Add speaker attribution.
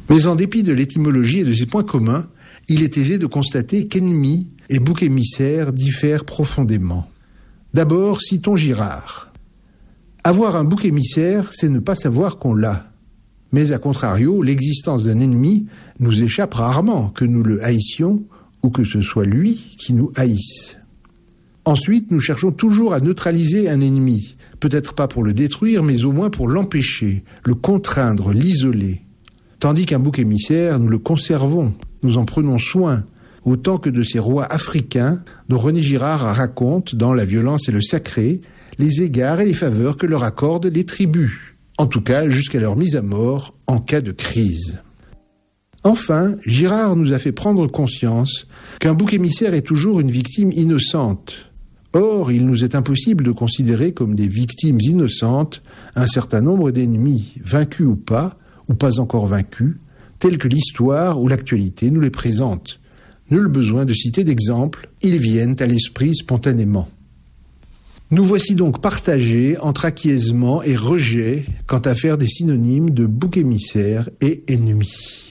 Speaker 1: Mais en dépit de l'étymologie et de ses points communs, il est aisé de constater qu'ennemi et bouc émissaire diffèrent profondément. D'abord, citons Girard. Avoir un bouc émissaire, c'est ne pas savoir qu'on l'a. Mais à contrario, l'existence d'un ennemi nous échappe rarement, que nous le haïssions ou que ce soit lui qui nous haïsse. Ensuite, nous cherchons toujours à neutraliser un ennemi, peut-être pas pour le détruire, mais au moins pour l'empêcher, le contraindre, l'isoler. Tandis qu'un bouc émissaire, nous le conservons, nous en prenons soin, autant que de ces rois africains dont René Girard raconte, dans La violence et le sacré, les égards et les faveurs que leur accordent les tribus, en tout cas jusqu'à leur mise à mort en cas de crise. Enfin, Girard nous a fait prendre conscience qu'un bouc émissaire est toujours une victime innocente. Or, il nous est impossible de considérer comme des victimes innocentes un certain nombre d'ennemis, vaincus ou pas encore vaincus, tels que l'histoire ou l'actualité nous les présente. Nul besoin de citer d'exemples, ils viennent à l'esprit spontanément. Nous voici donc partagés entre acquiescement et rejet quant à faire des synonymes de bouc émissaire et ennemi.